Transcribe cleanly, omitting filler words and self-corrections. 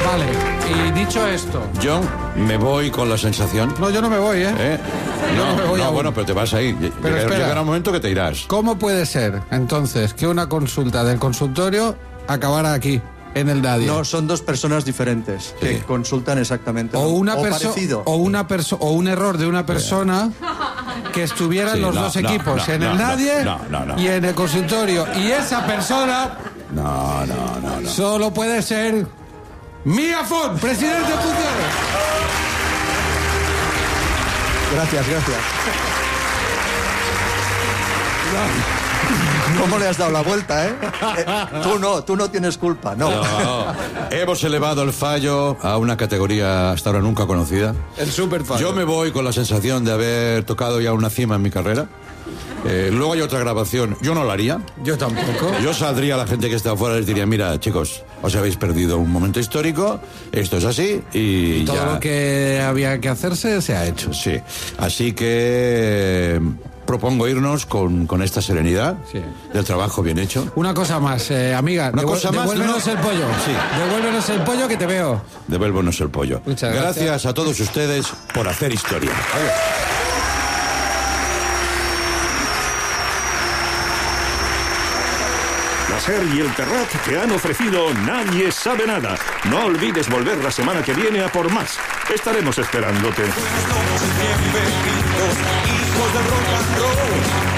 Vale, y dicho esto... Yo me voy con la sensación... No, yo no me voy, ¿eh? Yo no me voy aún. Bueno, pero te vas a ir. Pero Llegará un momento que te irás. ¿Cómo puede ser, entonces, que una consulta del consultorio acabara aquí, en el Dadia? No, son dos personas diferentes que consultan exactamente parecido. O un error de una persona que estuviera en los dos equipos, en el Dadia y en el consultorio. Y esa persona... No. Solo puede ser Mía Font, presidente de funciones. Gracias. ¿Cómo le has dado la vuelta, eh? Tú no tienes culpa, no. Hemos elevado el fallo a una categoría hasta ahora nunca conocida. El super fallo. Yo me voy con la sensación de haber tocado ya una cima en mi carrera. Luego hay otra grabación. Yo no la haría. Yo tampoco. Yo saldría a la gente que está afuera y les diría, mira, chicos, os habéis perdido un momento histórico, esto es así y todo ya... lo que había que hacerse se ha hecho. Sí, así que propongo irnos con esta serenidad del trabajo bien hecho. Una cosa más, amiga, devuélvenos el pollo. Sí. Devuélvenos el pollo que te veo. Devuélvenos el pollo. Muchas gracias a todos ustedes por hacer historia. Adiós. La SER y el Terrat te han ofrecido Nadie sabe nada. No olvides volver la semana que viene a por más. Estaremos esperándote. Bienvenidos, hijos del rock and roll.